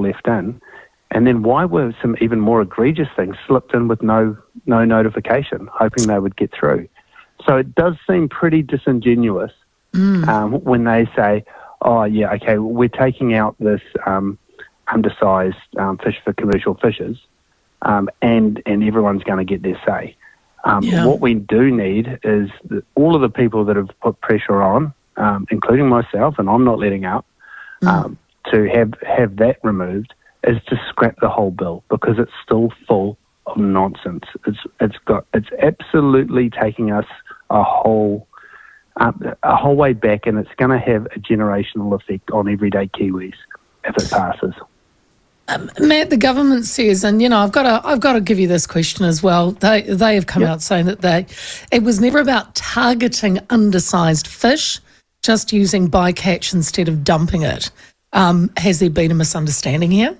left in? And then why were some even more egregious things slipped in with no notification, hoping they would get through? So it does seem pretty disingenuous when they say, oh, yeah, okay, we're taking out this undersized fish for commercial fishers, and everyone's going to get their say. What we do need is all of the people that have put pressure on, including myself, and I'm not letting up, to have that removed, is to scrap the whole bill, because it's still full of nonsense. It's absolutely taking us a whole way back, and it's going to have a generational effect on everyday Kiwis if it passes. Matt, the government says, and I've got to give you this question as well. They have come out saying that it was never about targeting undersized fish, just using bycatch instead of dumping it. Has there been a misunderstanding here?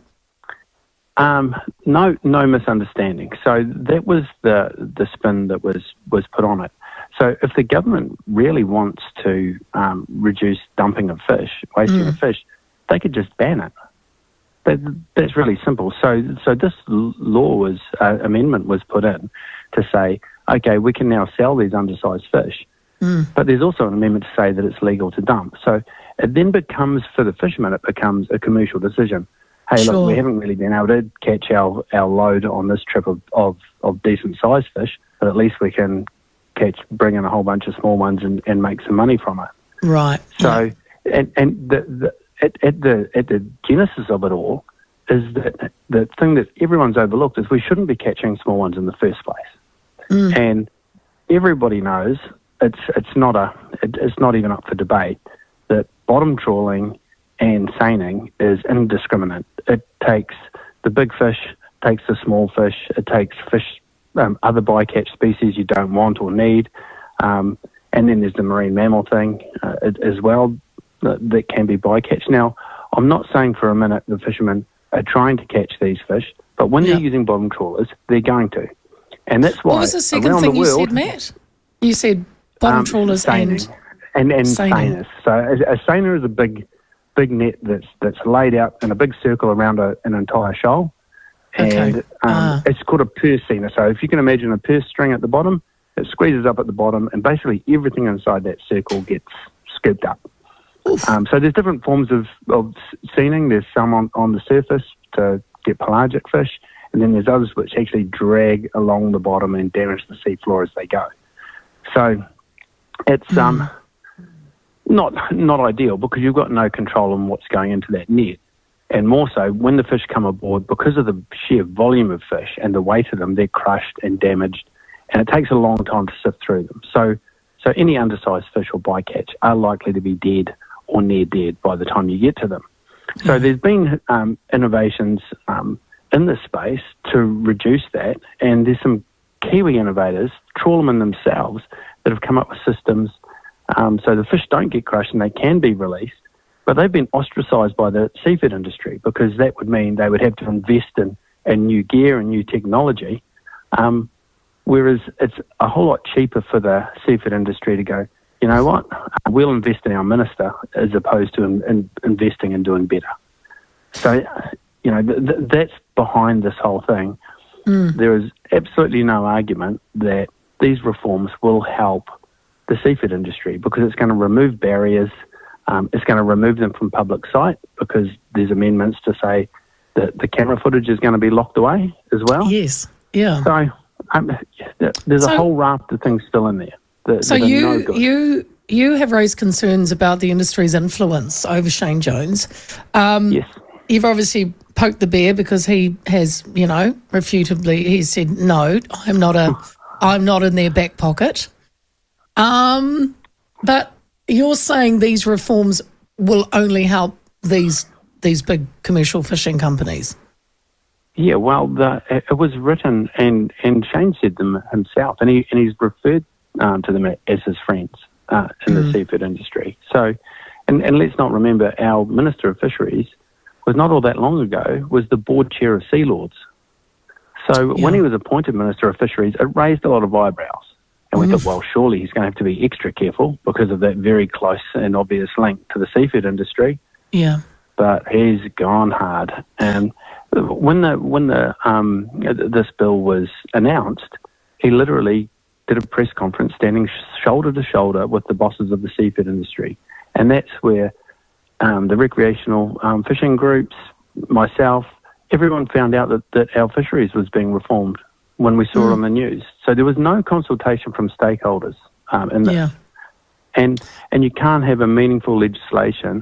No misunderstanding. So that was the spin that was put on it. So if the government really wants to reduce dumping of fish, wasting of fish, they could just ban it. That's really simple. So this law amendment was put in to say, okay, we can now sell these undersized fish, but there's also an amendment to say that it's legal to dump. So it then becomes, for the fishermen, it becomes a commercial decision. Hey, look, we haven't really been able to catch our load on this trip of decent sized fish, but at least we can bring in a whole bunch of small ones and make some money from it. Right. So, and at the genesis of it all is that the thing that everyone's overlooked is we shouldn't be catching small ones in the first place. And everybody knows it's not even up for debate that bottom trawling and seining is indiscriminate. It takes the big fish, takes the small fish, it takes fish, other bycatch species you don't want or need, and then there's the marine mammal thing as well that can be bycatch. Now, I'm not saying for a minute the fishermen are trying to catch these fish, but when they're using bottom trawlers, they're going to. And that's why what was the second thing you said, Matt? You said bottom trawlers and seiners. So a seiner is a big net that's laid out in a big circle around an entire shoal. And it's called a purse seiner. So if you can imagine a purse string at the bottom, it squeezes up at the bottom, and basically everything inside that circle gets scooped up. So there's different forms of seining. There's some on the surface to get pelagic fish, and then there's others which actually drag along the bottom and damage the seafloor as they go. So it's not ideal, because you've got no control on what's going into that net. And more so, when the fish come aboard, because of the sheer volume of fish and the weight of them, they're crushed and damaged, and it takes a long time to sift through them. So any undersized fish or bycatch are likely to be dead or near dead by the time you get to them. So there's been innovations in this space to reduce that, and there's some Kiwi innovators, trawlermen themselves, that have come up with systems so the fish don't get crushed and they can be released. But they've been ostracised by the seafood industry, because that would mean they would have to invest in new gear and new technology, whereas it's a whole lot cheaper for the seafood industry to go, you know what, we'll invest in our minister as opposed to investing in doing better. So, that's behind this whole thing. There is absolutely no argument that these reforms will help the seafood industry, because it's going to remove barriers. It's going to remove them from public sight, because there's amendments to say that the camera footage is going to be locked away as well. Yes, yeah. So there's a whole raft of things still in there. So you have raised concerns about the industry's influence over Shane Jones. Yes. You've obviously poked the bear, because he has, refutably, he said, no, I'm not in their back pocket. But you're saying these reforms will only help these big commercial fishing companies? Yeah, well, it was written, and Shane said them himself, and he's referred to them as his friends in the seafood industry. So, and let's not remember, our Minister of Fisheries was not all that long ago, was the board chair of Sea Lords. So when he was appointed Minister of Fisheries, it raised a lot of eyebrows. And we thought, well, surely he's going to have to be extra careful because of that very close and obvious link to the seafood industry. Yeah. but he's gone hard. And when this bill was announced, he literally did a press conference standing shoulder to shoulder with the bosses of the seafood industry. And that's where the recreational fishing groups, myself, everyone found out that our fisheries was being reformed when we saw it on the news. So there was no consultation from stakeholders in this. Yeah. And you can't have a meaningful legislation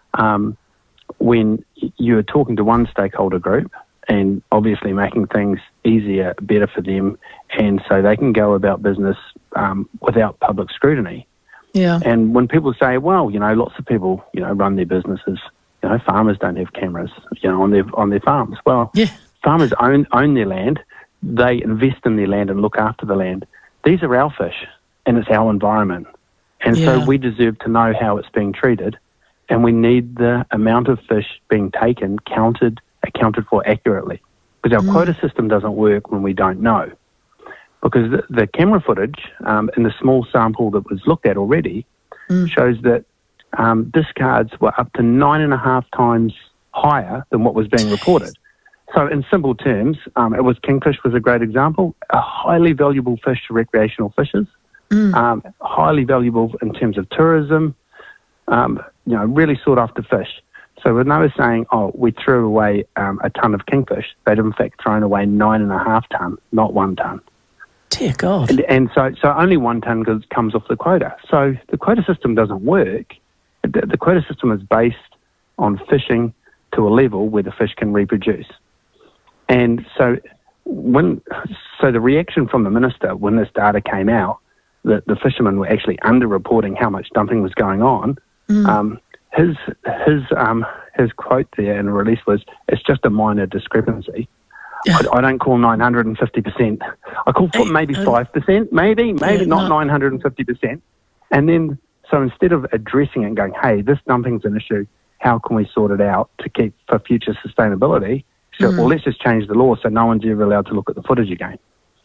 when you're talking to one stakeholder group and obviously making things easier, better for them, and so they can go about business without public scrutiny. Yeah. And when people say, well, lots of people, run their businesses, farmers don't have cameras, on their farms. Well, farmers own their land. They invest in their land and look after the land. These are our fish, and it's our environment. And so we deserve to know how it's being treated, and we need the amount of fish being taken accounted for accurately, because our quota system doesn't work when we don't know. Because the camera footage in the small sample that was looked at already shows that discards were up to 9.5 times higher than what was being reported. So in simple terms, kingfish was a great example, a highly valuable fish to recreational fishers, highly valuable in terms of tourism, really sought after fish. So when they were saying, we threw away a tonne of kingfish, they'd in fact thrown away 9.5 tonne, not 1 tonne. Dear God. And so only 1 tonne comes off the quota. So the quota system doesn't work. The quota system is based on fishing to a level where the fish can reproduce. And so the reaction from the minister when this data came out, that the fishermen were actually underreporting how much dumping was going on, his quote there in the release was, "It's just a minor discrepancy." I don't call 950%. I call maybe 5%, maybe not 950%. And then, so instead of addressing it and going, hey, this dumping's an issue, how can we sort it out to keep for future sustainability? So, well, let's just change the law so no one's ever allowed to look at the footage again.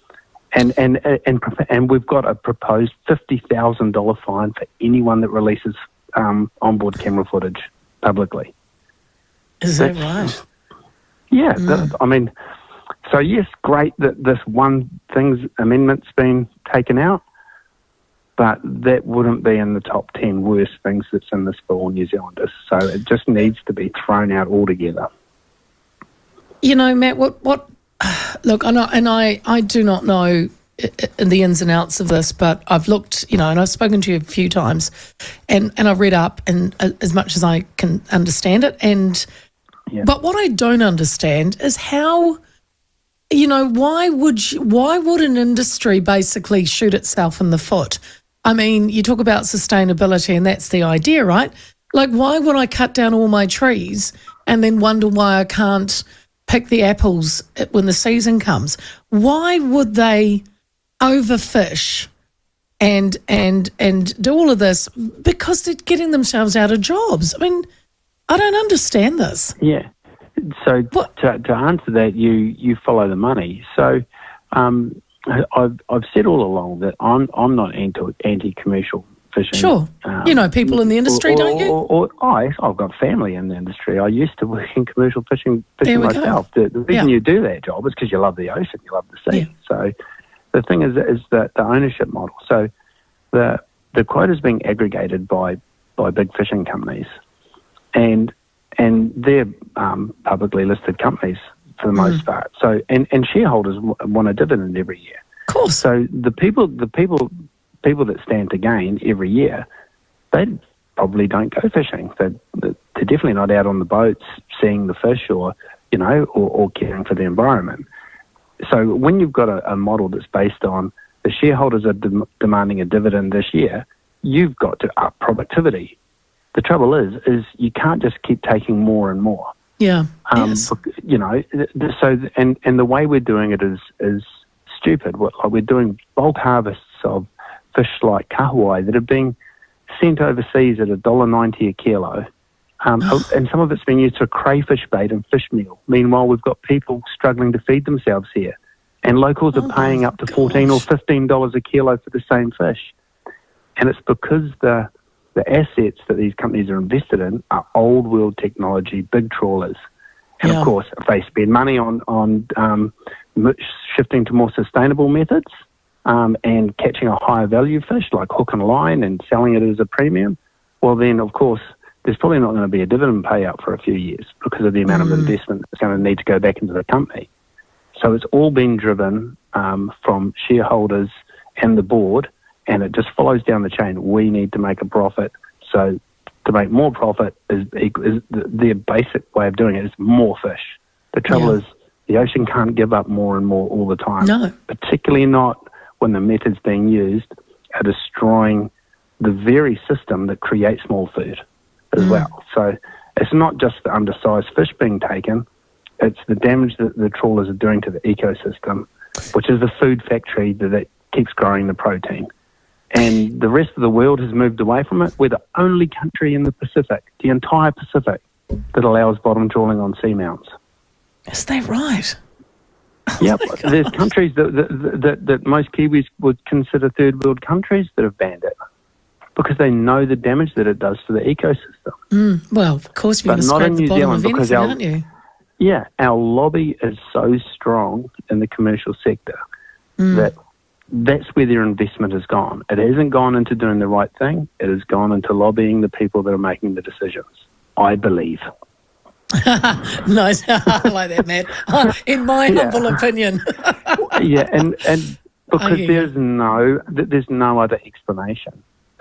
And we've got a proposed $50,000 fine for anyone that releases onboard camera footage publicly. Is that right? Yeah, so yes, great that this one amendment's been taken out, but that wouldn't be in the top 10 worst things that's in this bill on New Zealanders. So it just needs to be thrown out altogether. Matt, what look, I do not know the ins and outs of this, but I've looked, and I've spoken to you a few times, and I've read up and as much as I can understand it, but what I don't understand is how, why would an industry basically shoot itself in the foot? I mean, you talk about sustainability and that's the idea, right? Like, why would I cut down all my trees and then wonder why I can't pick the apples when the season comes? Why would they overfish and do all of this? Because they're getting themselves out of jobs. I mean, I don't understand this. Yeah. So to answer that, you follow the money. So I've said all along that I'm not anti-commercial fishing. Sure. People in the industry, don't you? I've got family in the industry. I used to work in commercial fishing myself. The reason you do that job is because you love the ocean, you love the sea. Yeah. So the thing is that the ownership model. So the quota is being aggregated by big fishing companies, and they're publicly listed companies for the most part. So and shareholders want a dividend every year. Of course. So the people that stand to gain every year, they probably don't go fishing. They're definitely not out on the boats seeing the fish or caring for the environment. So when you've got a model that's based on the shareholders are demanding a dividend this year, you've got to up productivity. The trouble is you can't just keep taking more and more. Yeah. Yes. So and the way we're doing it is stupid. We're doing bulk harvests of fish like kahawai that are being sent overseas at $1.90 a kilo, and some of it's been used for crayfish bait and fish meal. Meanwhile, we've got people struggling to feed themselves here, and locals are paying up to $14 or $15 a kilo for the same fish, and it's because the the assets that these companies are invested in are old world technology, big trawlers. And of course, if they spend money on shifting to more sustainable methods and catching a higher value fish like hook and line and selling it as a premium, well then, of course, there's probably not going to be a dividend payout for a few years because of the amount of investment that's going to need to go back into the company. So it's all been driven from shareholders and the board, and it just follows down the chain. We need to make a profit. So to make more profit is the basic way of doing it is more fish. The trouble is the ocean can't give up more and more all the time. No. Particularly not when the methods being used are destroying the very system that creates more food as well. So it's not just the undersized fish being taken, it's the damage that the trawlers are doing to the ecosystem, which is the food factory that keeps growing the protein. And the rest of the world has moved away from it. We're the only country in the Pacific, the entire Pacific, that allows bottom trawling on seamounts. Is that right? Yep. There's countries that most Kiwis would consider third world countries that have banned it because they know the damage that it does to the ecosystem. Well, of course, you're going to scrape the bottom of anything, aren't you? Yeah, our lobby is so strong in the commercial sector that's where their investment has gone. It hasn't gone into doing the right thing. It has gone into lobbying the people that are making the decisions, I believe. Nice. I like that, Matt. In my humble opinion. And because there's no other explanation.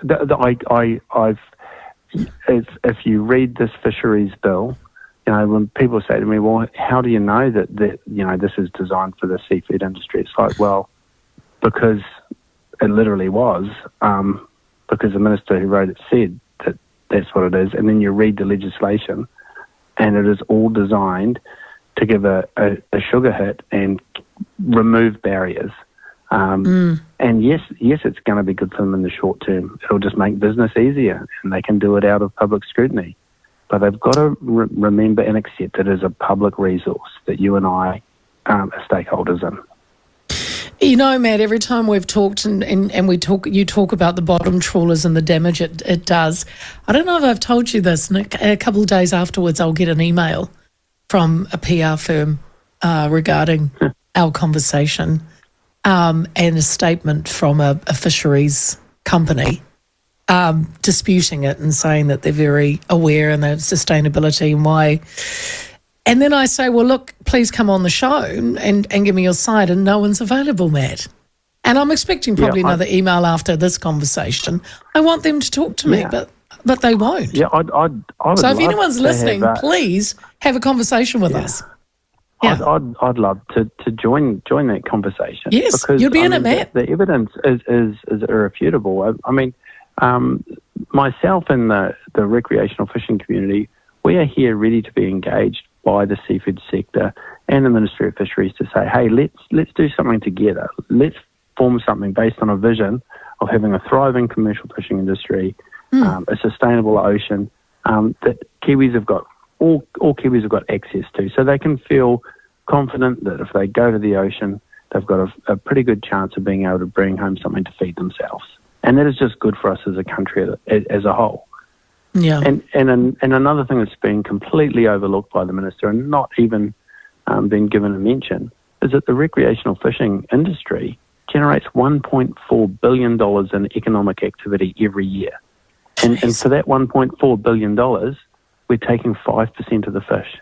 If you read this fisheries bill, when people say to me, well, how do you know that this is designed for the seafood industry? It's like, well, because it literally was, because the minister who wrote it said that that's what it is. And then you read the legislation and it is all designed to give a sugar hit and remove barriers. And yes, it's going to be good for them in the short term. It'll just make business easier and they can do it out of public scrutiny. But they've got to remember and accept it as a public resource that you and I are stakeholders in. Matt, every time we've talked and you talk about the bottom trawlers and the damage it does. I don't know if I've told you this, Nick. A couple of days afterwards, I'll get an email from a PR firm regarding our conversation and a statement from a fisheries company disputing it and saying that they're very aware and their sustainability and why. And then I say, well, look, please come on the show and give me your side, and no one's available, Matt. And I'm expecting probably another email after this conversation. I want them to talk to me, but they won't. Yeah, I would. So if anyone's listening, please have a conversation with us. Yeah. I'd love to join that conversation. Yes, because, you'll be in it, Matt. The evidence is irrefutable. Myself and the recreational fishing community, we are here ready to be engaged by the seafood sector and the Ministry of Fisheries to say, hey, let's do something together. Let's form something based on a vision of having a thriving commercial fishing industry, a sustainable ocean that Kiwis have got, all Kiwis have got access to, so they can feel confident that if they go to the ocean, they've got a pretty good chance of being able to bring home something to feed themselves. And that is just good for us as a country as a whole. Yeah. And another thing that's been completely overlooked by the minister and not even been given a mention is that the recreational fishing industry generates $1.4 billion in economic activity every year. And for that $1.4 billion, we're taking 5% of the fish.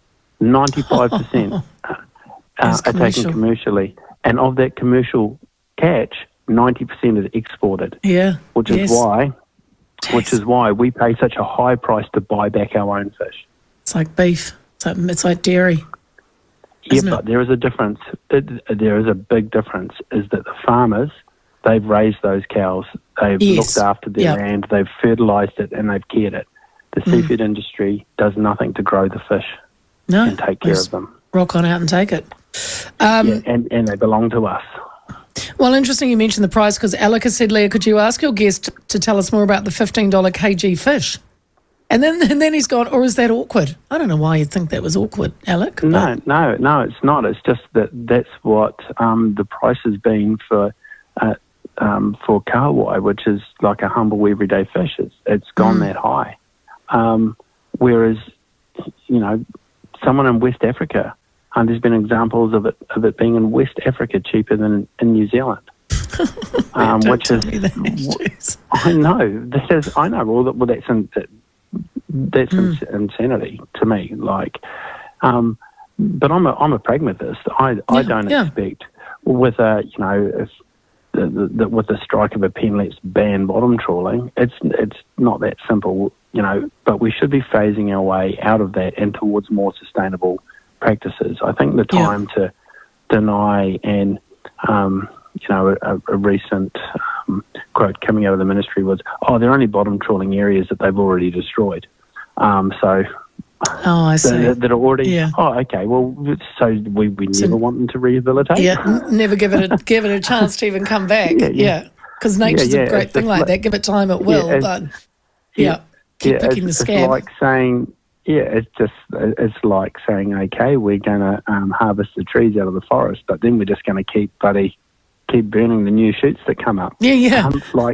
95% are taken commercially. And of that commercial catch, 90% is exported. Yeah. Which is why we pay such a high price to buy back our own fish. It's like beef. It's like dairy. But there is a difference. There is a big difference, is that the farmers, they've raised those cows, they've looked after their land, they've fertilised it and they've cared it. The seafood industry does nothing to grow the fish and take care of them. Rock on out and take it. And they belong to us. Well, interesting you mentioned the price, because Alec has said, Leah, could you ask your guest to tell us more about the $15 kg fish? And then he's gone, or is that awkward? I don't know why you'd think that was awkward, Alec. No, it's not. It's just that's what the price has been for for kahawai, which is like a humble everyday fish. It's gone that high. Whereas, someone in West Africa, there's been examples of it being in West Africa cheaper than in New Zealand. Which is, I know Well, that's insanity to me. Like, but I'm a pragmatist. I don't expect with if with the strike of a pen, let's ban bottom trawling. It's not that simple, But we should be phasing our way out of that and towards more sustainable practices. I think the time to deny and a recent quote coming out of the ministry was, they're only bottom trawling areas that they've already destroyed. I see. That are already. Yeah. Oh, okay. Well, so we never want them to rehabilitate. Yeah, never give it a chance to even come back. Yeah. Because nature's a great thing like that. Give it time, it will. Keep picking the scab. It's like saying. Yeah, it's like saying, okay, we're going to harvest the trees out of the forest, but then we're just going to keep burning the new shoots that come up. Yeah.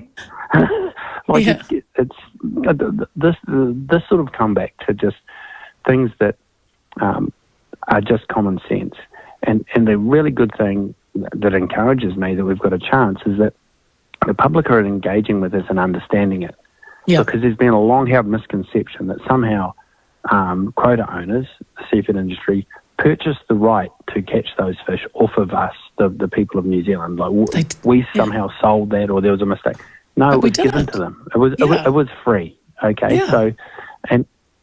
It's this sort of comeback to just things that are just common sense. And the really good thing that encourages me that we've got a chance is that the public are engaging with this and understanding it. Yeah. Because there's been a long-held misconception that somehow quota owners, the seafood industry, purchase the right to catch those fish off of us, the people of New Zealand. Like we somehow sold that, or there was a mistake. No, it was given to them. It was free. Okay, so and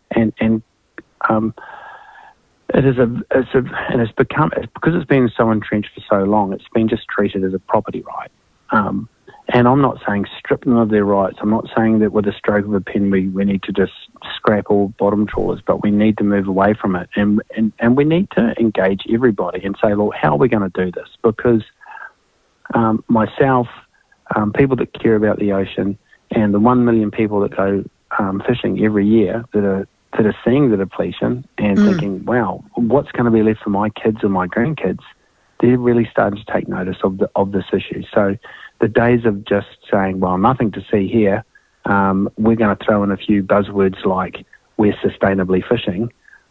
it's become because it's been so entrenched for so long. It's been just treated as a property right. And I'm not saying strip them of their rights. I'm not saying that with a stroke of a pen we need to just scrap all bottom trawlers, but we need to move away from it. And we need to engage everybody and say, look, how are we going to do this? Because myself, people that care about the ocean, and the 1 million people that go fishing every year that are seeing the depletion and thinking, wow, what's going to be left for my kids or my grandkids? They're really starting to take notice of this issue. So the days of just saying, well, nothing to see here, we're going to throw in a few buzzwords like we're sustainably fishing.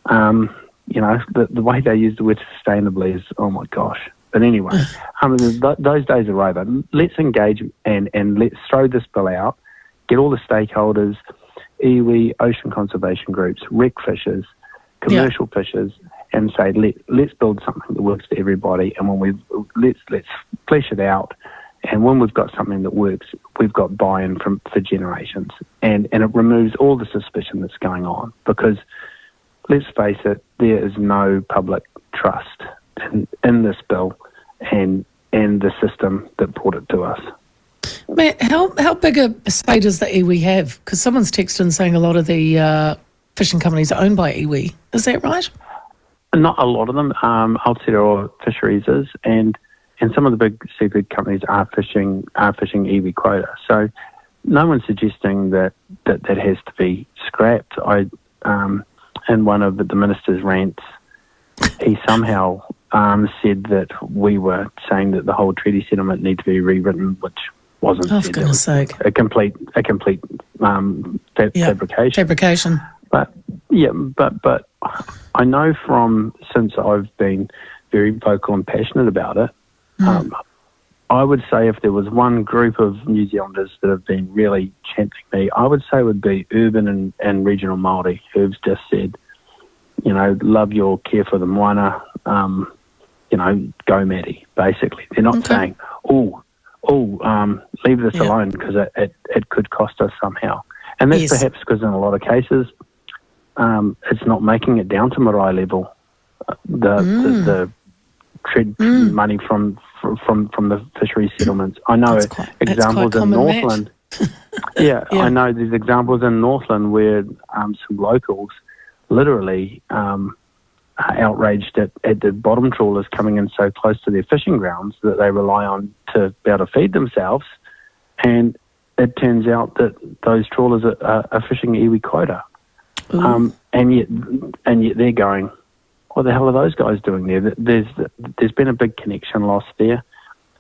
The way they use the word sustainably is, oh my gosh. But anyway, those days are over. Let's engage and let's throw this bill out, get all the stakeholders, iwi, ocean conservation groups, rec fishers, commercial fishers, and say, let's build something that works for everybody. And when let's flesh it out. And when we've got something that works, we've got buy-in for generations. And it removes all the suspicion that's going on. Because, let's face it, there is no public trust in this bill and the system that brought it to us. Matt, how big a say does the iwi have? Because someone's texted in saying a lot of the fishing companies are owned by iwi. Is that right? Not a lot of them. Aotearoa Fisheries is, and some of the big seafood companies are fishing iwi quota. So no one's suggesting that has to be scrapped. In one of the minister's rants, he somehow said that we were saying that the whole treaty settlement needs to be rewritten, which wasn't. Oh, for goodness sake! A complete fabrication. Fabrication. But I know since I've been very vocal and passionate about it. I would say if there was one group of New Zealanders that have been really championing me, I would say it would be urban and regional Māori who've just said, love your care for the moana, go Matty, basically. They're not saying, leave this alone because it could cost us somehow. And that's perhaps because in a lot of cases, it's not making it down to marae level. The money from the fisheries settlements. I know examples in Northland. I know there's examples in Northland where some locals literally are outraged at the bottom trawlers coming in so close to their fishing grounds that they rely on to be able to feed themselves, and it turns out that those trawlers are fishing iwi quota, and yet they're going, what the hell are those guys doing there? There's been a big connection lost there.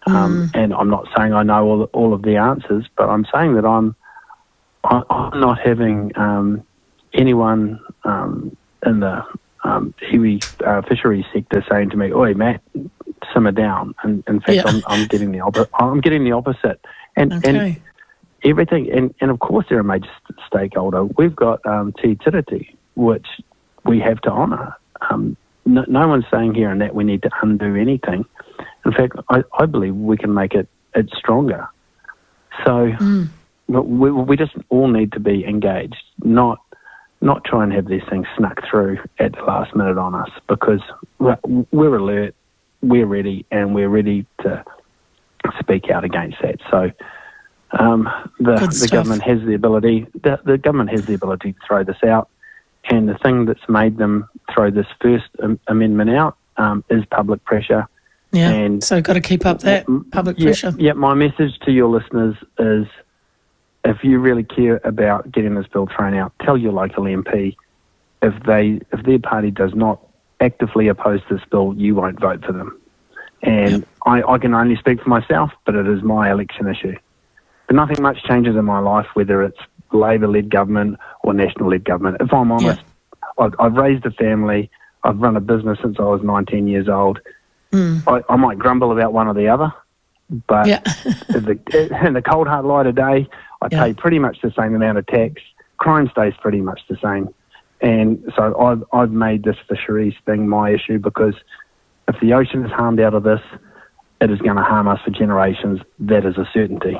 And I'm not saying I know all of the answers, but I'm saying that I'm not having anyone in the iwi fisheries sector saying to me, "Oi, Matt, simmer down." And in fact, I'm getting the opposite. And everything, and of course, they're a major stakeholder. We've got Te Tiriti, which we have to honour. No one's saying here and that we need to undo anything. In fact, I believe we can make it stronger. So we just all need to be engaged, not try and have these things snuck through at the last minute on us, because we're alert, we're ready, and we're ready to speak out against that. So the government has the ability. The government has the ability to throw this out, and the thing that's made them throw this first amendment out is public pressure. Yeah, and so got to keep up that public pressure. Yeah, my message to your listeners is, if you really care about getting this bill thrown out, tell your local MP if their party does not actively oppose this bill, you won't vote for them. And I can only speak for myself, but it is my election issue. But nothing much changes in my life, whether it's Labor-led government or National-led government. If I'm honest, I've raised a family. I've run a business since I was 19 years old. I might grumble about one or the other, but in the cold hard light of day, I pay pretty much the same amount of tax. Crime stays pretty much the same. And so I've made this fisheries thing my issue, because if the ocean is harmed out of this, it is going to harm us for generations. That is a certainty.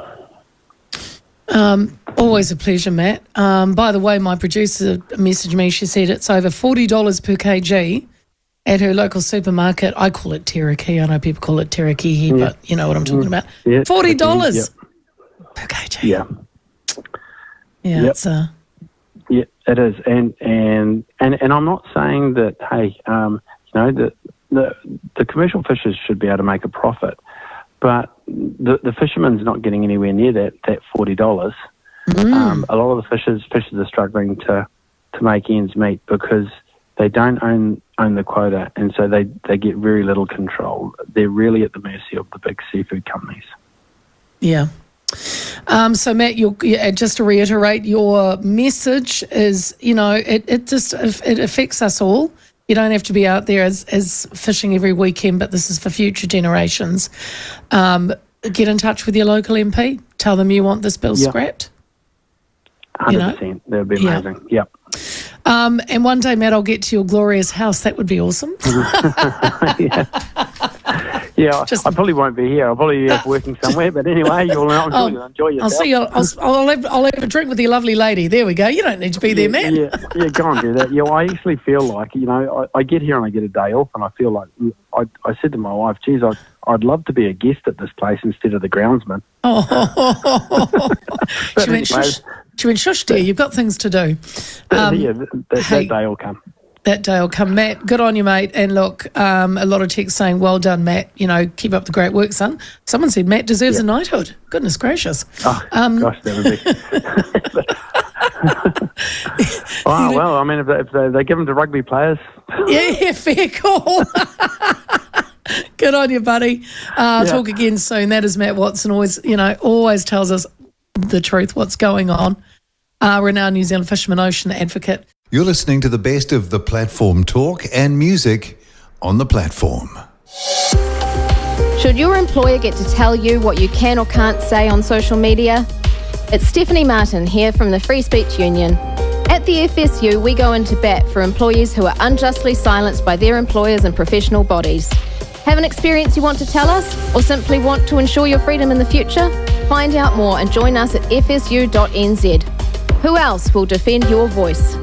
Always a pleasure, Matt. By the way, my producer messaged me. She said it's over $40 per kg at her local supermarket. I call it Teraki. I know people call it Teraki here, but you know what I'm talking about. Yeah, $40 per kg. Yeah, it's yeah, it is, and I'm not saying that. Hey, the commercial fishers should be able to make a profit, but the fisherman's not getting anywhere near that $40. A lot of the fishers are struggling to make ends meet because they don't own the quota, and so they get very little control. They're really at the mercy of the big seafood companies. Yeah. So Matt, just to reiterate, your message is, it affects us all. You don't have to be out there as fishing every weekend, but this is for future generations. Get in touch with your local MP. Tell them you want this bill scrapped. 100%. That would be amazing. Yep. And one day, Matt, I'll get to your glorious house. That would be awesome. I probably won't be here. I'll probably be working somewhere. But anyway, you'll enjoy yourself. I'll see you. I'll have a drink with your lovely lady. There we go. You don't need to be there, man. Yeah, go and do that. Yeah, I actually feel like, I get here and I get a day off, and I feel like I said to my wife, geez, I'd love to be a guest at this place instead of the groundsman. She went, shush, dear, you've got things to do. That day will come. That day will come. Matt, good on you, mate. And look, a lot of text saying, well done, Matt. Keep up the great work, son. Someone said Matt deserves a knighthood. Goodness gracious. Gosh, that would be... well, I mean, if they give them to rugby players... Yeah, fair call. Good on you, buddy. Talk again soon. That is Matt Watson. Always tells us the truth, what's going on. Renowned New Zealand fisherman, ocean advocate. You're listening to the best of the platform talk and music on the platform. Should your employer get to tell you what you can or can't say on social media? It's Stephanie Martin here from the Free Speech Union. At the FSU, we go into bat for employees who are unjustly silenced by their employers and professional bodies. Have an experience you want to tell us, or simply want to ensure your freedom in the future? Find out more and join us at fsu.nz. Who else will defend your voice?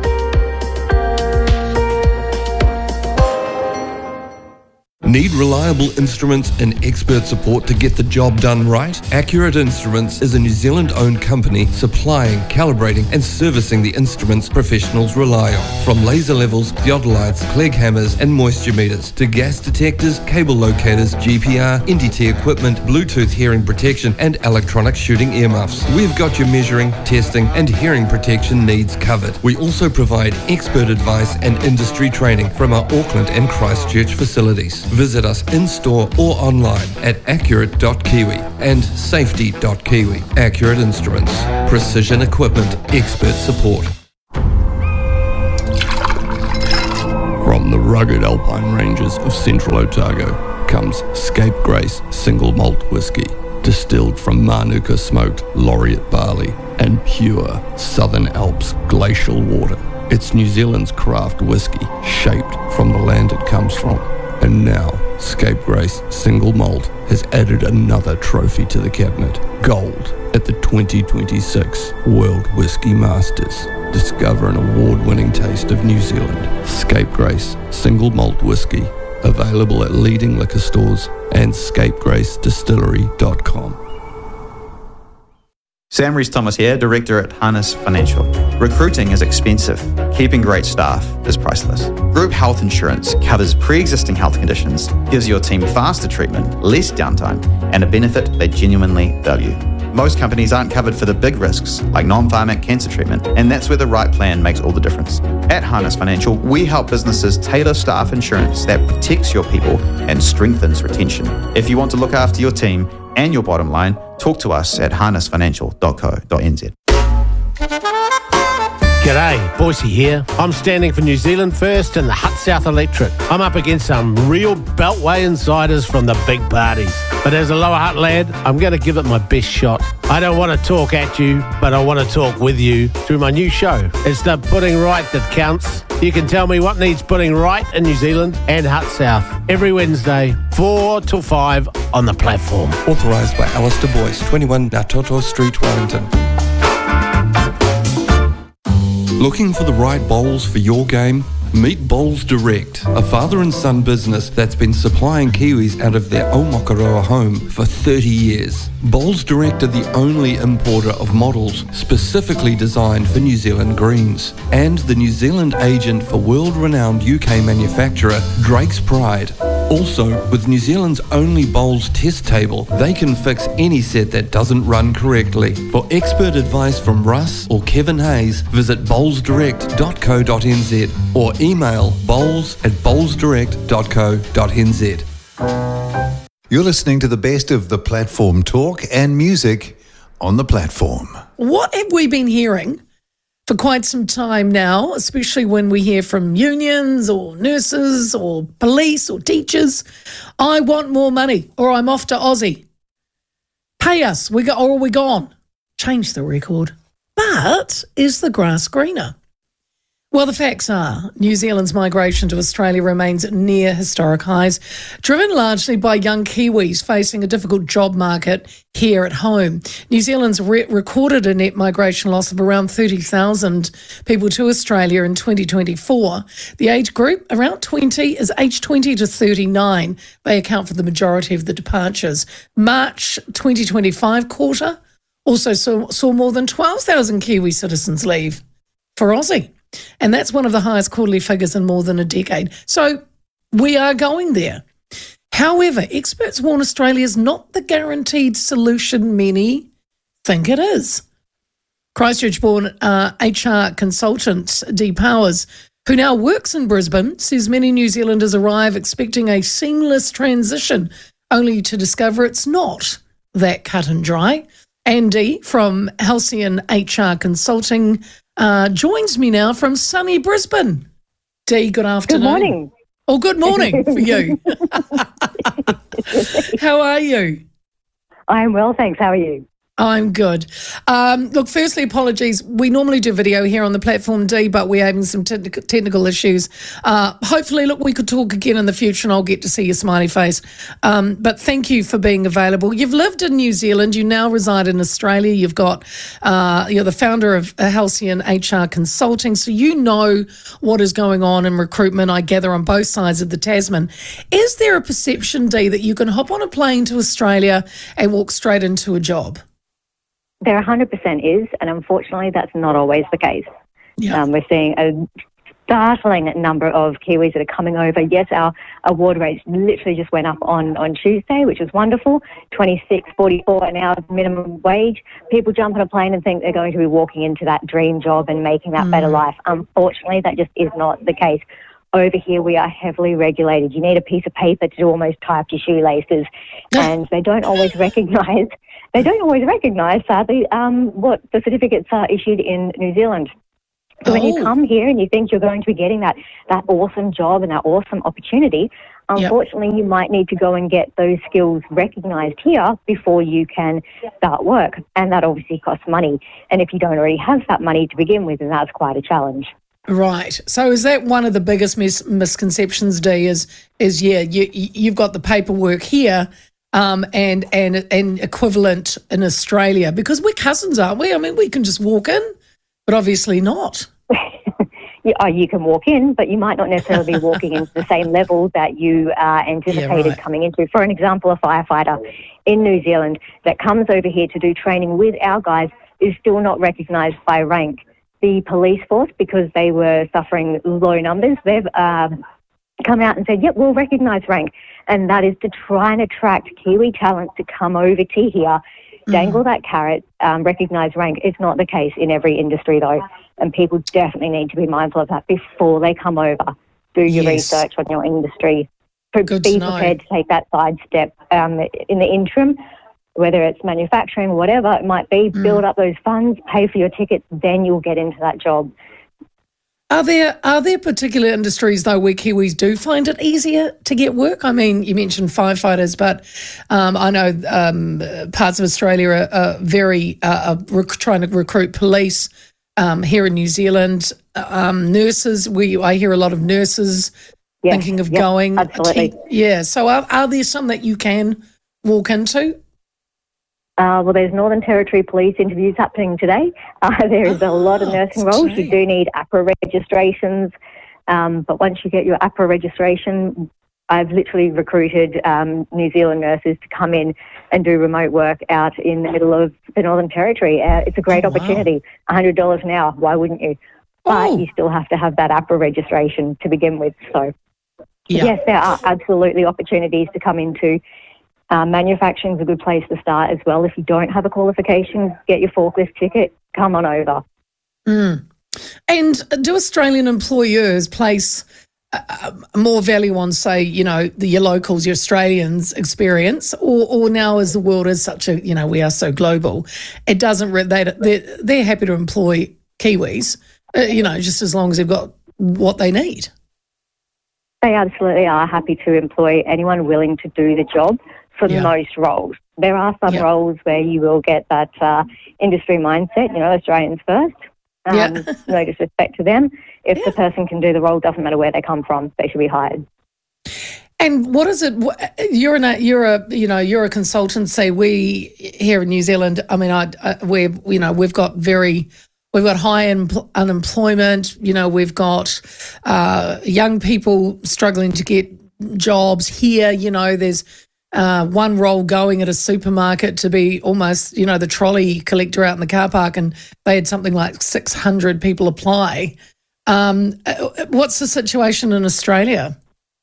Need reliable instruments and expert support to get the job done right? Accurate Instruments is a New Zealand-owned company supplying, calibrating and servicing the instruments professionals rely on. From laser levels, theodolites, Clegg hammers and moisture meters to gas detectors, cable locators, GPR, NDT equipment, Bluetooth hearing protection and electronic shooting earmuffs. We've got your measuring, testing and hearing protection needs covered. We also provide expert advice and industry training from our Auckland and Christchurch facilities. Visit us in-store or online at accurate.kiwi and safety.kiwi. Accurate Instruments. Precision equipment. Expert support. From the rugged alpine ranges of central Otago comes Scapegrace Single Malt Whisky, distilled from Manuka smoked laureate barley and pure Southern Alps glacial water. It's New Zealand's craft whisky, shaped from the land it comes from. And now, Scapegrace Single Malt has added another trophy to the cabinet, gold, at the 2026 World Whisky Masters. Discover an award-winning taste of New Zealand. Scapegrace Single Malt Whisky, available at leading liquor stores and scapegracedistillery.com. Sam Rees-Thomas here, Director at Harness Financial. Recruiting is expensive. Keeping great staff is priceless. Group health insurance covers pre-existing health conditions, gives your team faster treatment, less downtime, and a benefit they genuinely value. Most companies aren't covered for the big risks, like non-pharmac cancer treatment, and that's where the right plan makes all the difference. At Harness Financial, we help businesses tailor staff insurance that protects your people and strengthens retention. If you want to look after your team and your bottom line, talk to us at harnessfinancial.co.nz. G'day, Boise here. I'm standing for New Zealand First and the Hutt South Electorate. I'm up against some real Beltway insiders from the big parties. But as a Lower Hutt lad, I'm going to give it my best shot. I don't want to talk at you, but I want to talk with you through my new show. It's the Putting Right that counts. You can tell me what needs putting right in New Zealand and Hutt South every Wednesday, 4 till 5 on the platform. Authorised by Alistair Boyce, 21 Ngātoto Street, Wellington. Looking for the right bowls for your game? Meet Bowls Direct, a father and son business that's been supplying Kiwis out of their Aomakaroa home for 30 years. Bowls Direct are the only importer of models specifically designed for New Zealand greens, and the New Zealand agent for world-renowned UK manufacturer Drake's Pride. Also, with New Zealand's only bowls test table, they can fix any set that doesn't run correctly. For expert advice from Russ or Kevin Hayes, visit bowlsdirect.co.nz or email bowls@bowlsdirect.co.nz. You're listening to the best of the platform talk and music on the platform. What have we been hearing for quite some time now, especially when we hear from unions or nurses or police or teachers? I want more money, or I'm off to Aussie. Pay us, or we're gone. Change the record. But is the grass greener? Well, the facts are New Zealand's migration to Australia remains at near historic highs, driven largely by young Kiwis facing a difficult job market here at home. New Zealand's recorded a net migration loss of around 30,000 people to Australia in 2024. The age group, around 20, is aged 20 to 39. They account for the majority of the departures. March 2025 quarter also saw more than 12,000 Kiwi citizens leave for Aussie. And that's one of the highest quarterly figures in more than a decade. So we are going there. However, experts warn Australia's not the guaranteed solution many think it is. Christchurch-born HR consultant Dee Powers, who now works in Brisbane, says many New Zealanders arrive expecting a seamless transition, only to discover it's not that cut and dry. Andy from Halcyon HR Consulting joins me now from sunny Brisbane. Dee, good afternoon. Good morning. Oh, good morning for you. How are you? I'm well, thanks. How are you? I'm good. Look, firstly, apologies. We normally do video here on the platform, Dee, but we're having some technical issues. Hopefully, look, we could talk again in the future and I'll get to see your smiley face. But thank you for being available. You've lived in New Zealand. You now reside in Australia. You've got, you're the founder of Halcyon HR Consulting, so you know what is going on in recruitment, I gather, on both sides of the Tasman. Is there a perception, Dee, that you can hop on a plane to Australia and walk straight into a job? There 100% is, and unfortunately that's not always the case. Yeah. We're seeing a startling number of Kiwis that are coming over. Yes, our award rates literally just went up on Tuesday, which was wonderful, $26.44 an hour minimum wage. People jump on a plane and think they're going to be walking into that dream job and making that better life. Unfortunately, that just is not the case. Over here, we are heavily regulated. You need a piece of paper to almost tie up your shoelaces, and they don't always recognise. Sadly, what the certificates are issued in New Zealand. So when you come here and you think you're going to be getting that awesome job and that awesome opportunity, unfortunately, you might need to go and get those skills recognised here before you can start work. And that obviously costs money. And if you don't already have that money to begin with, then that's quite a challenge. Right. So is that one of the biggest misconceptions, Dee, you've got the paperwork here and equivalent in Australia? Because we're cousins, aren't we? I mean, we can just walk in, but obviously not. You can walk in, but you might not necessarily be walking into the same level that you anticipated coming into. For an example, a firefighter in New Zealand that comes over here to do training with our guys is still not recognised by rank. The police force, because they were suffering low numbers, they've come out and said, yep, we'll recognise rank. And that is to try and attract Kiwi talent to come over to here, dangle that carrot, recognise rank. It's not the case in every industry, though. And people definitely need to be mindful of that before they come over. Do your research on your industry. Be prepared to take that side step in the interim, whether it's manufacturing or whatever it might be. Build up those funds, pay for your tickets, then you'll get into that job. Are there particular industries, though, where Kiwis do find it easier to get work? I mean, you mentioned firefighters, but I know parts of Australia are very trying to recruit police. Here in New Zealand, nurses, I hear a lot of nurses thinking of going. Absolutely. So are there some that you can walk into? Well, there's Northern Territory Police interviews happening today. There is a lot of nursing roles. You do need APRA registrations, but once you get your APRA registration, I've literally recruited New Zealand nurses to come in and do remote work out in the middle of the Northern Territory. It's a great opportunity, $100 an hour. Why wouldn't you? But you still have to have that APRA registration to begin with. So, yes, there are absolutely opportunities to come into. Manufacturing is a good place to start as well. If you don't have a qualification, get your forklift ticket, come on over. And do Australian employers place more value on, say, your locals, your Australians' experience, or now as the world is such a, we are so global, it doesn't, they're happy to employ Kiwis, just as long as they've got what they need? They absolutely are happy to employ anyone willing to do the job for most roles. There are some roles where you will get that industry mindset, Australians first. No disrespect to them. If the person can do the role, doesn't matter where they come from, they should be hired. And what is it? You're a consultant. Say we here in New Zealand. I mean, we've got high unemployment. We've got young people struggling to get jobs here. There's one role going at a supermarket to be almost, the trolley collector out in the car park, and they had something like 600 people apply. What's the situation in Australia?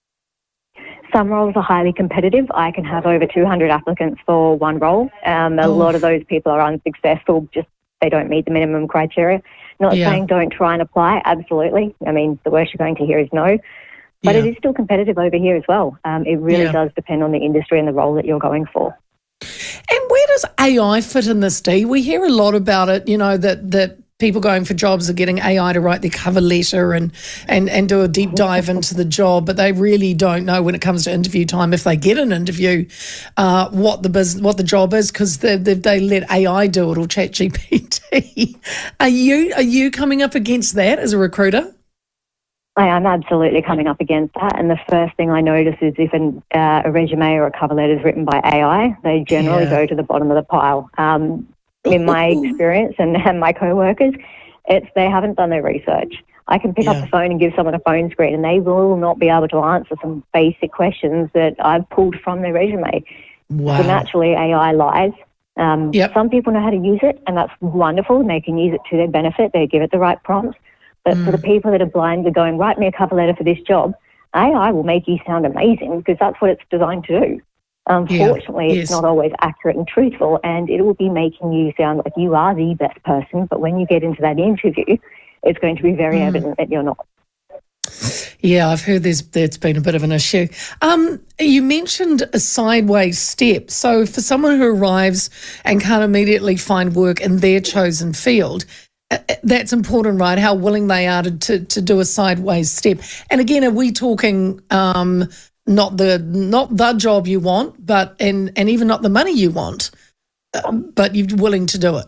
Some roles are highly competitive. I can have over 200 applicants for one role. A lot of those people are unsuccessful, just they don't meet the minimum criteria. Not saying don't try and apply, absolutely. I mean, the worst you're going to hear is no. But it is still competitive over here as well. It really does depend on the industry and the role that you're going for. And where does AI fit in this, Dee? We hear a lot about it, that people going for jobs are getting AI to write their cover letter and do a deep dive into the job, but they really don't know when it comes to interview time, if they get an interview, what the job is, because they let AI do it, or ChatGPT. Are you coming up against that as a recruiter? I am absolutely coming up against that, and the first thing I notice is if a resume or a cover letter is written by AI, they generally go to the bottom of the pile. In my experience and my co-workers, they haven't done their research. I can pick up the phone and give someone a phone screen, and they will not be able to answer some basic questions that I've pulled from their resume. Wow. So naturally, AI lies. Some people know how to use it, and that's wonderful, and they can use it to their benefit. They give it the right prompts. But for the people that are blind to going, write me a cover letter for this job, AI will make you sound amazing because that's what it's designed to do. Unfortunately, it's not always accurate and truthful, and it will be making you sound like you are the best person. But when you get into that interview, it's going to be very evident that you're not. Yeah, I've heard that's been a bit of an issue. You mentioned a sideways step. So for someone who arrives and can't immediately find work in their chosen field, that's important, right? How willing they are to do a sideways step. And again, are we talking not the job you want, but and even not the money you want, but you're willing to do it?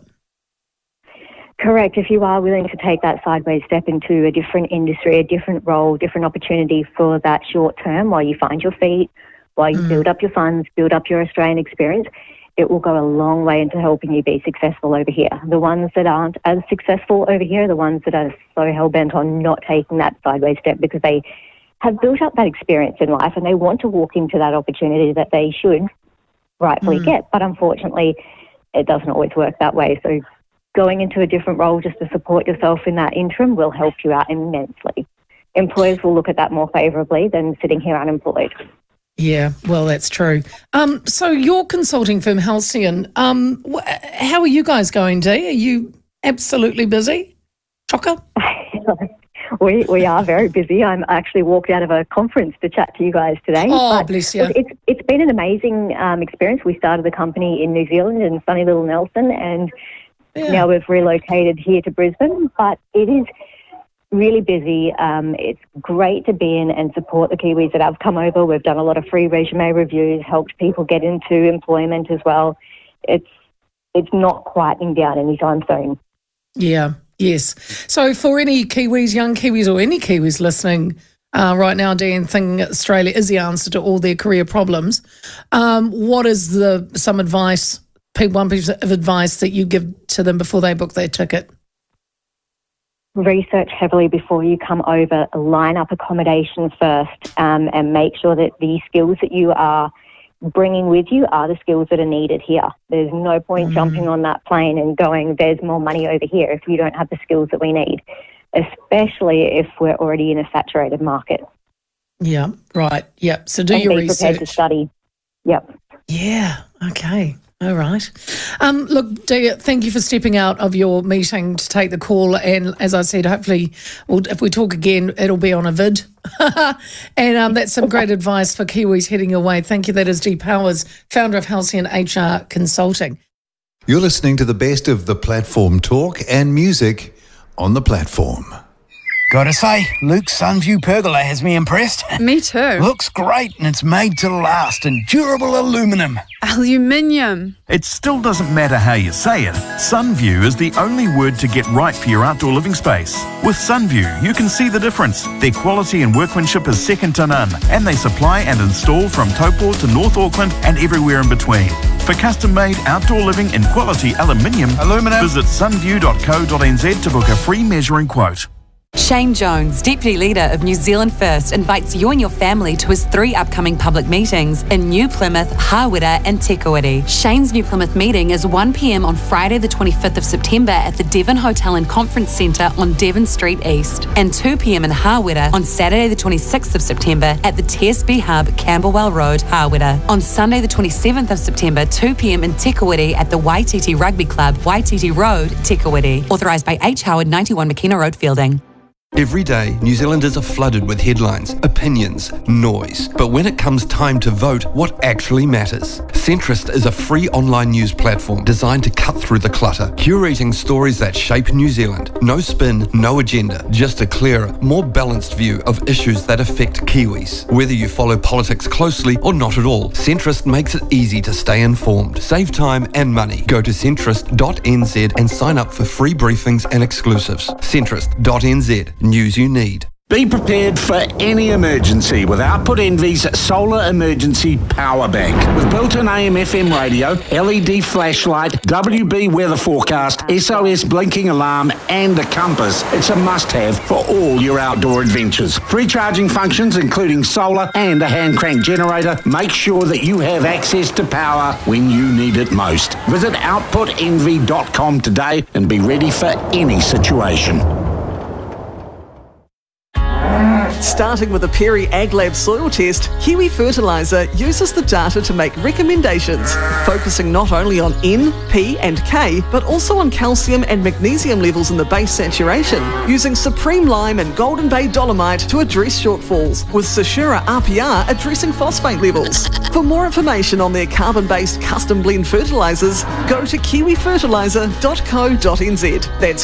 Correct. If you are willing to take that sideways step into a different industry, a different role, different opportunity for that short term while you find your feet, while you build up your funds, build up your Australian experience, it will go a long way into helping you be successful over here. The ones that aren't as successful over here are the ones that are so hell-bent on not taking that sideways step because they have built up that experience in life and they want to walk into that opportunity that they should rightfully get. But unfortunately, it doesn't always work that way. So going into a different role just to support yourself in that interim will help you out immensely. Employers will look at that more favourably than sitting here unemployed. Yeah, well, that's true. So your consulting firm, Halcyon, how are you guys going, Dee? Are you absolutely busy? Chocker? We are very busy. I'm actually walked out of a conference to chat to you guys today. Oh, bless you. It's been an amazing experience. We started the company in New Zealand in sunny little Nelson, and now we've relocated here to Brisbane. But it is really busy. It's great to be in and support the Kiwis that have come over. We've done a lot of free resume reviews, helped people get into employment as well. It's not quieting down anytime soon. Yeah. Yes. So for any Kiwis, young Kiwis or any Kiwis listening right now, Dan, thinking Australia is the answer to all their career problems, what is some advice, one piece of advice that you give to them before they book their ticket? Research heavily before you come over. Line up accommodations first and make sure that the skills that you are bringing with you are the skills that are needed here. There's no point jumping on that plane and going, there's more money over here if you don't have the skills that we need, especially if we're already in a saturated market. Yeah, right. Yep. So do your research. Be prepared to study. Yep. Yeah. Okay. All right. Look, Dee, thank you for stepping out of your meeting to take the call. And as I said, hopefully, if we talk again, it'll be on a vid. And that's some great advice for Kiwis heading away. Thank you. That is Dee Powers, founder of Halcyon HR Consulting. You're listening to the best of the platform talk and music on the platform. Gotta say, Luke's Sunview pergola has me impressed. Me too. Looks great and it's made to last in durable aluminium. Aluminium. It still doesn't matter how you say it. Sunview is the only word to get right for your outdoor living space. With Sunview, you can see the difference. Their quality and workmanship is second to none, and they supply and install from Taupo to North Auckland and everywhere in between. For custom-made outdoor living in quality aluminium, visit sunview.co.nz to book a free measuring quote. Shane Jones, Deputy Leader of New Zealand First, invites you and your family to his 3 upcoming public meetings in New Plymouth, Hawera and Te Kuiti. Shane's New Plymouth meeting is 1 p.m. on Friday the 25th of September at the Devon Hotel and Conference Centre on Devon Street East, and 2 p.m. in Hawera on Saturday the 26th of September at the TSB Hub, Camberwell Road, Hawera. On Sunday the 27th of September, 2 p.m. in Te Kuiti at the Waititi Rugby Club, Waititi Road, Te Kuiti. Authorised by H. Howard, 91 McKenna Road, Fielding. Every day, New Zealanders are flooded with headlines, opinions, noise. But when it comes time to vote, what actually matters? Centrist is a free online news platform designed to cut through the clutter, curating stories that shape New Zealand. No spin, no agenda, just a clearer, more balanced view of issues that affect Kiwis. Whether you follow politics closely or not at all, Centrist makes it easy to stay informed, save time and money. Go to centrist.nz and sign up for free briefings and exclusives. Centrist.nz. News you need. Be prepared for any emergency with Output Envy's Solar Emergency Power Bank. With built-in AM/FM radio, LED flashlight, WB weather forecast, SOS blinking alarm and a compass, it's a must-have for all your outdoor adventures. Free charging functions including solar and a hand crank generator make sure that you have access to power when you need it most. Visit outputenvy.com today and be ready for any situation. Starting with a Perry AgLab soil test, Kiwi Fertiliser uses the data to make recommendations, focusing not only on N, P and K, but also on calcium and magnesium levels in the base saturation, using Supreme Lime and Golden Bay Dolomite to address shortfalls, with Sashura RPR addressing phosphate levels. For more information on their carbon-based custom blend fertilisers, go to kiwifertiliser.co.nz. That's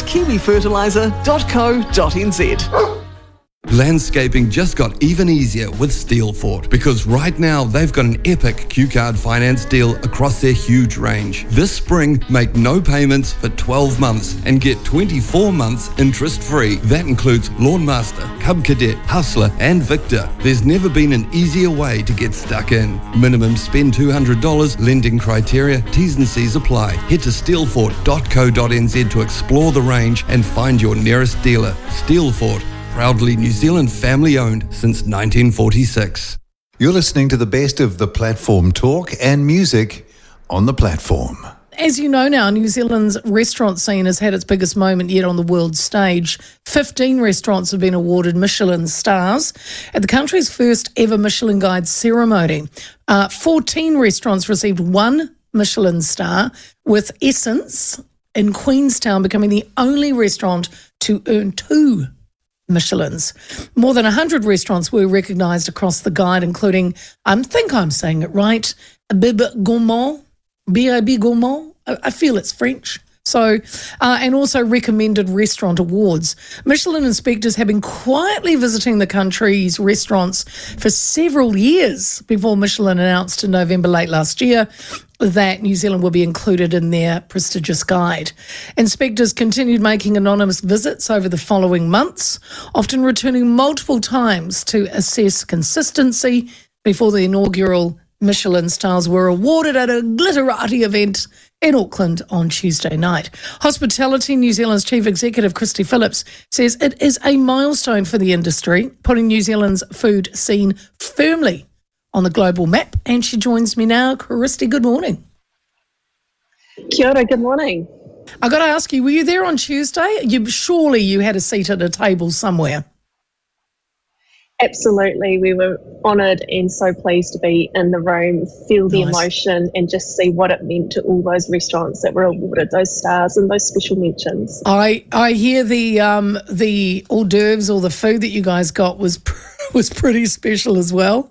kiwifertiliser.co.nz. Landscaping just got even easier with Steelfort, because right now they've got an epic Q-Card finance deal across their huge range. This spring, make no payments for 12 months and get 24 months interest-free. That includes Lawnmaster, Cub Cadet, Hustler and Victor. There's never been an easier way to get stuck in. Minimum spend $200, lending criteria, T's and C's apply. Head to steelfort.co.nz to explore the range and find your nearest dealer. Steelfort, proudly New Zealand family-owned since 1946. You're listening to the best of the platform talk and music on the platform. As you know now, New Zealand's restaurant scene has had its biggest moment yet on the world stage. 15 restaurants have been awarded Michelin stars at the country's first ever Michelin Guide ceremony. 14 restaurants received 1 Michelin star, with Essence in Queenstown becoming the only restaurant to earn 2 Michelins. More than 100 restaurants were recognised across the guide, including, I think I'm saying it right, Bib Gourmand, B.I.B. Gourmand, I feel it's French. So, and also recommended restaurant awards. Michelin inspectors have been quietly visiting the country's restaurants for several years before Michelin announced in November late last year that New Zealand will be included in their prestigious guide. Inspectors continued making anonymous visits over the following months, often returning multiple times to assess consistency before the inaugural Michelin stars were awarded at a glitterati event in Auckland on Tuesday night. Hospitality New Zealand's Chief Executive Christy Phillips says it is a milestone for the industry, putting New Zealand's food scene firmly on the global map. And she joins me now. Christy, good morning. Kia ora, good morning. I got to ask you, were you there on Tuesday? Surely you had a seat at a table somewhere. Absolutely. We were honoured and so pleased to be in the room, feel the emotion and just see what it meant to all those restaurants that were awarded those stars and those special mentions. I hear the hors d'oeuvres or the food that you guys got was pretty special as well.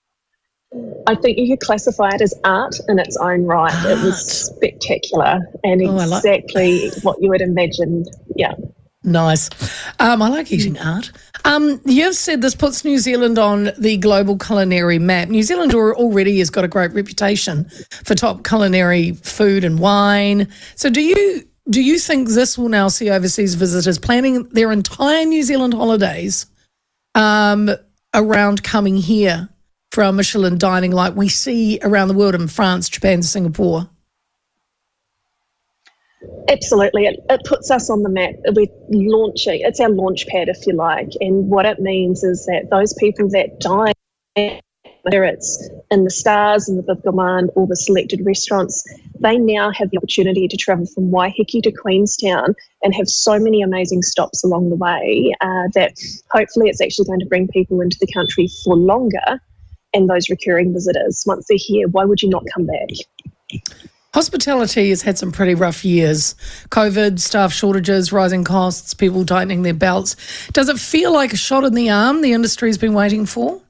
I think you could classify it as art in its own right. It was spectacular and exactly what you would imagine. Yeah. Nice. I like eating art. You've said this puts New Zealand on the global culinary map. New Zealand already has got a great reputation for top culinary food and wine. So do you think this will now see overseas visitors planning their entire New Zealand holidays around coming here for our Michelin dining like we see around the world in France, Japan, Singapore? Absolutely. It puts us on the map. We're launching. It's our launch pad, if you like. And what it means is that those people that dine, whether it's in the stars and the Bib Gourmand or the selected restaurants, they now have the opportunity to travel from Waiheke to Queenstown and have so many amazing stops along the way that hopefully it's actually going to bring people into the country for longer. And those recurring visitors, once they're here, why would you not come back? Hospitality has had some pretty rough years. COVID, staff shortages, rising costs, people tightening their belts. Does it feel like a shot in the arm the industry's been waiting for?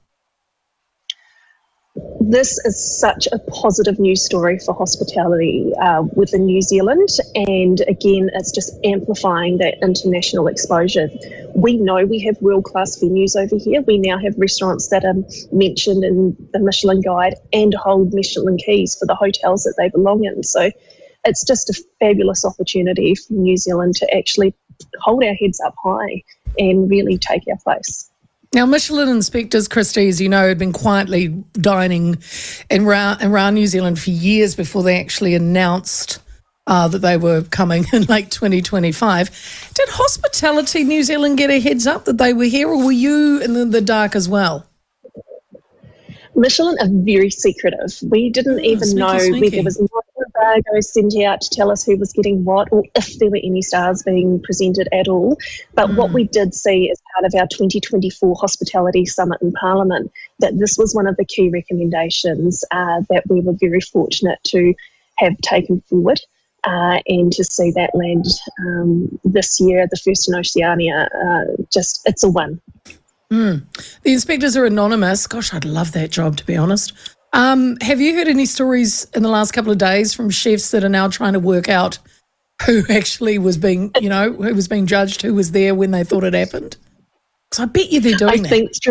This is such a positive news story for hospitality within New Zealand, and again it's just amplifying that international exposure. We know we have world-class venues over here. We now have restaurants that are mentioned in the Michelin Guide and hold Michelin keys for the hotels that they belong in. So it's just a fabulous opportunity for New Zealand to actually hold our heads up high and really take our place. Now, Michelin inspectors, Christy, as you know, had been quietly dining around New Zealand for years before they actually announced that they were coming in late 2025. Did Hospitality New Zealand get a heads up that they were here, or were you in the dark as well? Michelin are very secretive. We didn't even know where there was no embargo sent out to tell us who was getting what, or if there were any stars being presented at all. But what we did see as part of our 2024 Hospitality Summit in Parliament, that this was one of the key recommendations that we were very fortunate to have taken forward. And to see that land this year, the first in Oceania, it's a win. The inspectors are anonymous. Gosh, I'd love that job, to be honest. Have you heard any stories in the last couple of days from chefs that are now trying to work out who actually was being, who was being judged, who was there when they thought it happened? Because I bet you they're doing that.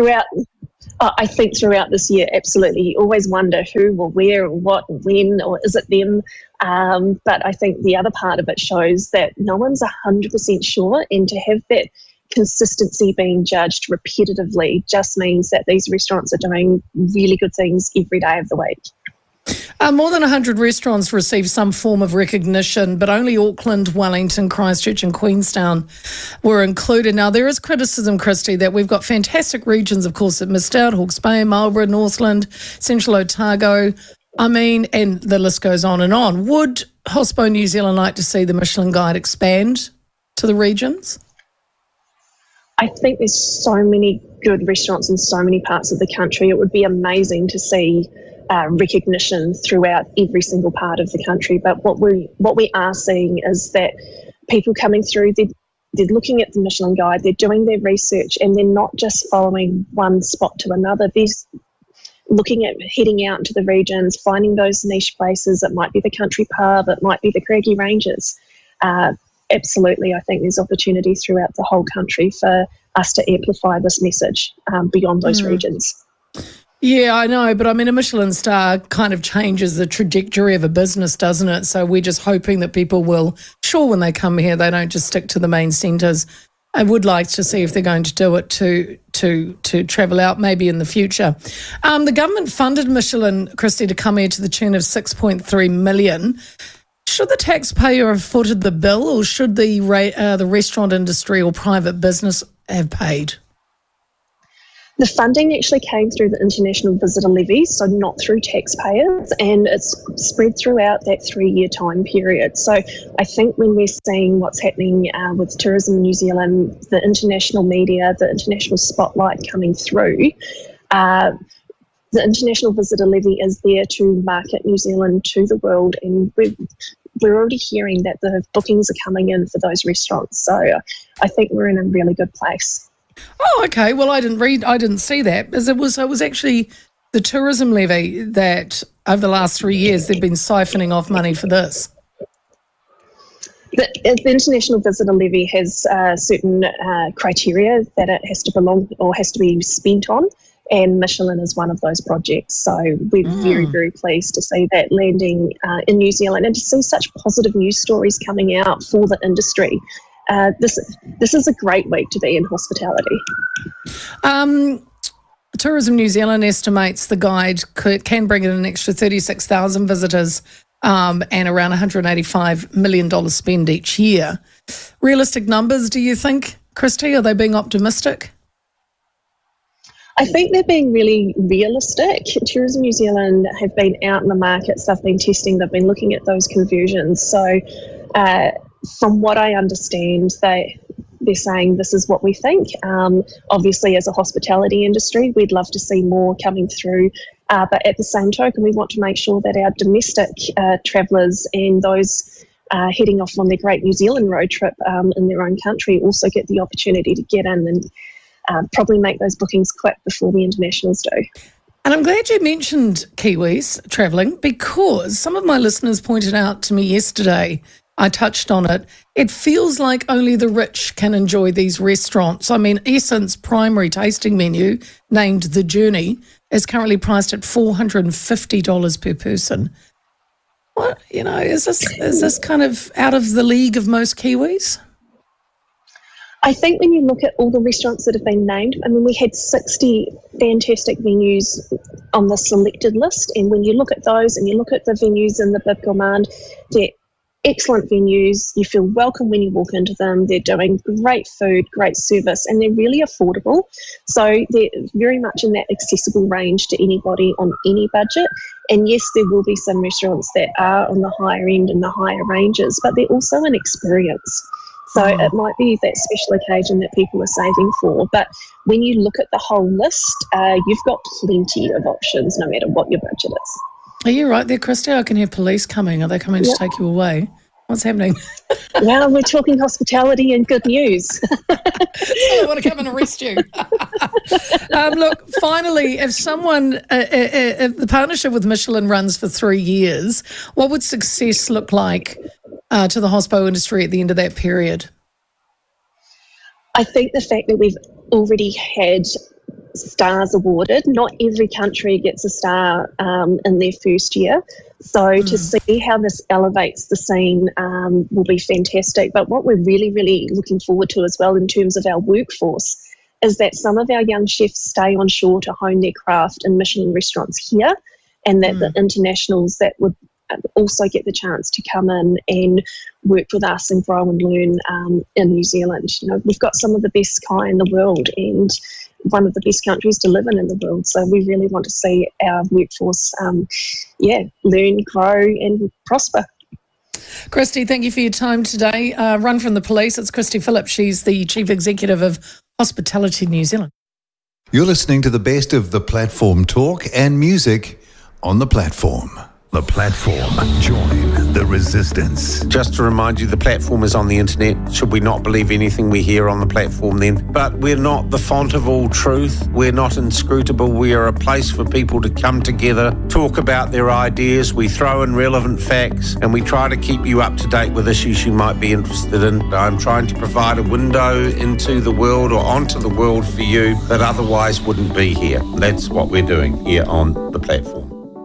I think throughout this year, absolutely. You always wonder who or where or what or when, or is it them? But I think the other part of it shows that no one's 100% sure, and to have that consistency being judged repetitively just means that these restaurants are doing really good things every day of the week. More than 100 restaurants received some form of recognition, but only Auckland, Wellington, Christchurch and Queenstown were included. Now, there is criticism, Christy, that we've got fantastic regions, of course, at Mistwood, Hawke's Bay, Marlborough, Northland, Central Otago, and the list goes on and on. Would Hospo New Zealand like to see the Michelin Guide expand to the regions? I think there's so many good restaurants in so many parts of the country. It would be amazing to see recognition throughout every single part of the country. But what we are seeing is that people coming through, they're looking at the Michelin Guide, they're doing their research, and they're not just following one spot to another. They're looking at heading out into the regions, finding those niche places. It might be the country pub, it might be the Craggy Ranges. Absolutely, I think there's opportunities throughout the whole country for us to amplify this message beyond those regions. Yeah, I know, but I mean, a Michelin star kind of changes the trajectory of a business, doesn't it? So we're just hoping that people will, when they come here, they don't just stick to the main centres. I would like to see if they're going to do it to travel out maybe in the future. The government funded Michelin, Christy, to come here to the tune of $6.3 million. Should the taxpayer have footed the bill, or should the restaurant industry or private business have paid? The funding actually came through the International Visitor Levy, so not through taxpayers, and it's spread throughout that 3-year time period. So I think when we're seeing what's happening with Tourism New Zealand, the international media, the international spotlight coming through, the International Visitor Levy is there to market New Zealand to the world, and we're already hearing that the bookings are coming in for those restaurants. So I think we're in a really good place. Oh, okay. Well, I didn't see that. It was actually the tourism levy that over the last 3 years they've been siphoning off money for this. The International Visitor Levy has certain criteria that it has to belong or has to be spent on, and Michelin is one of those projects. So we're very, very pleased to see that landing in New Zealand, and to see such positive news stories coming out for the industry. This is a great week to be in hospitality. Tourism New Zealand estimates the guide can bring in an extra 36,000 visitors and around $185 million spend each year. Realistic numbers, do you think, Christy? Are they being optimistic? I think they're being really realistic. Tourism New Zealand have been out in the markets, they've been testing, they've been looking at those conversions. So from what I understand, they're saying this is what we think. Obviously, as a hospitality industry, we'd love to see more coming through. But at the same token, we want to make sure that our domestic travellers and those heading off on their great New Zealand road trip in their own country also get the opportunity to get in and probably make those bookings quick before the internationals do. And I'm glad you mentioned Kiwis travelling, because some of my listeners pointed out to me yesterday, I touched on it, it feels like only the rich can enjoy these restaurants. I mean, Essence primary tasting menu, named The Journey, is currently priced at $450 per person. What, is this kind of out of the league of most Kiwis? I think when you look at all the restaurants that have been named, I mean, we had 60 fantastic venues on the selected list, and when you look at those and you look at the venues in the Bib Gourmand, they're excellent venues. You feel welcome when you walk into them. They're doing great food, great service, and they're really affordable. So they're very much in that accessible range to anybody on any budget. And yes, there will be some restaurants that are on the higher end and the higher ranges, but they're also an experience. So it might be that special occasion that people are saving for. But when you look at the whole list, you've got plenty of options no matter what your budget is. Are you right there, Christy? I can hear police coming. Are they coming to take you away? What's happening? Well, we're talking hospitality and good news. I want to come and arrest you. Look, finally, if the partnership with Michelin runs for 3 years, what would success look like to the hospo industry at the end of that period? I think the fact that we've already had stars awarded. Not every country gets a star in their first year. So to see how this elevates the scene will be fantastic. But what we're really, really looking forward to as well in terms of our workforce is that some of our young chefs stay on shore to hone their craft in Michelin restaurants here, and that the internationals that would also get the chance to come in and work with us and grow and learn in New Zealand. You know, we've got some of the best kai in the world and one of the best countries to live in the world. So we really want to see our workforce, learn, grow and prosper. Christy, thank you for your time today. Run from the police. It's Christy Phillips. She's the Chief Executive of Hospitality New Zealand. You're listening to the best of the platform talk and music on the platform. The platform. Join the resistance. Just to remind you, the platform is on the internet. Should we not believe anything we hear on the platform then? But we're not the font of all truth. We're not inscrutable. We are a place for people to come together, talk about their ideas. We throw in relevant facts and we try to keep you up to date with issues you might be interested in. I'm trying to provide a window into the world or onto the world for you that otherwise wouldn't be here. That's what we're doing here on the platform.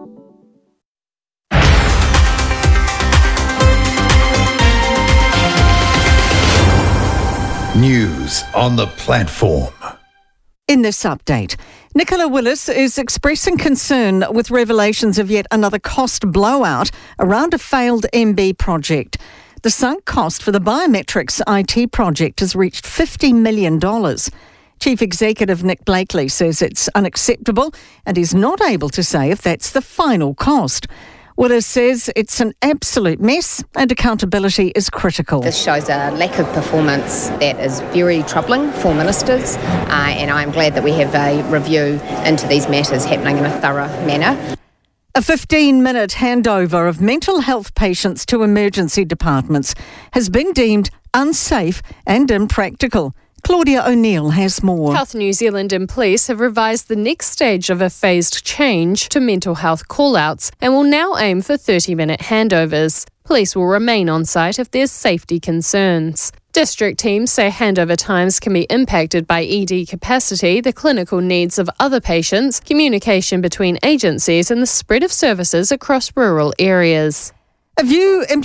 News on the platform. In this update, Nicola Willis is expressing concern with revelations of yet another cost blowout around a failed MB project. The sunk cost for the biometrics IT project has reached $50 million. Chief Executive Nick Blakely says it's unacceptable and is not able to say if that's the final cost. Willis says it's an absolute mess and accountability is critical. This shows a lack of performance that is very troubling for ministers, and I'm glad that we have a review into these matters happening in a thorough manner. A 15-minute handover of mental health patients to emergency departments has been deemed unsafe and impractical. Claudia O'Neill has more. Health New Zealand and police have revised the next stage of a phased change to mental health call-outs and will now aim for 30-minute handovers. Police will remain on site if there's safety concerns. District teams say handover times can be impacted by ED capacity, the clinical needs of other patients, communication between agencies and the spread of services across rural areas. A view